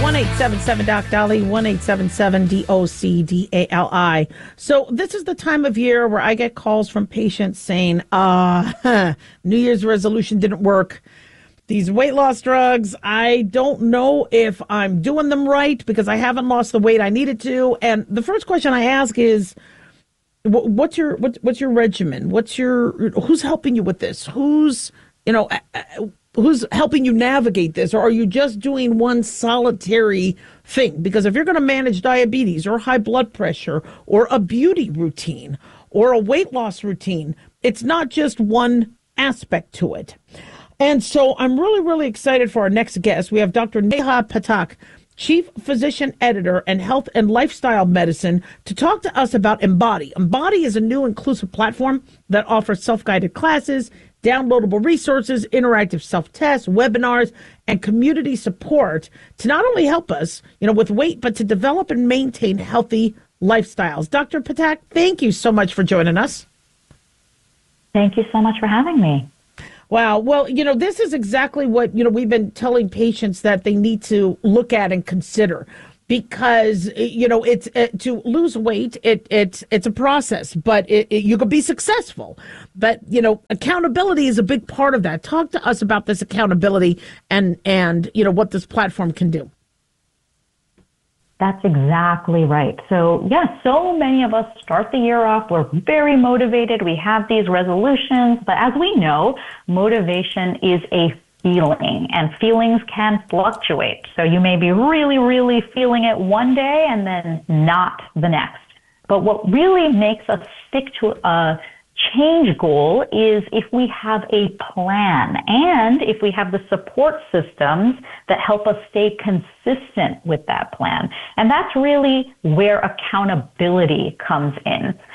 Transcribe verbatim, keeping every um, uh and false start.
one eight seven seven doc Dolly, one eight seven seven D O C D A L I. So this is the time of year where I get calls from patients saying, uh, huh, New Year's resolution didn't work. These weight loss drugs, I don't know if I'm doing them right because I haven't lost the weight I needed to. And the first question I ask is, what's your what's, what's your regimen? What's your who's helping you with this? Who's, you know, who's helping you navigate this? Or are you just doing one solitary thing? Because if you're going to manage diabetes or high blood pressure or a beauty routine or a weight loss routine, it's not just one aspect to it. And so I'm really, really excited for our next guest. We have Doctor Neha Pathak, Chief Physician Editor and Health and Lifestyle Medicine, to talk to us about Embody. Embody is a new inclusive platform that offers self-guided classes, downloadable resources, interactive self-tests, webinars, and community support to not only help us, you know, with weight, but to develop and maintain healthy lifestyles. Doctor Pathak, thank you so much for joining us. Thank you so much for having me. Wow. Well, you know, this is exactly what, you know, we've been telling patients that they need to look at and consider, because, you know, it's uh, to lose weight. It, it's it's a process, but it, it, you could be successful. But, you know, accountability is a big part of that. Talk to us about this accountability and, and you know, what this platform can do. That's exactly right. So, yeah, so many of us start the year off, we're very motivated, we have these resolutions, but as we know, motivation is a feeling, and feelings can fluctuate. So you may be really, really feeling it one day and then not the next. But what really makes us stick to a change goal is if we have a plan and if we have the support systems that help us stay consistent with that plan. And that's really where accountability comes in.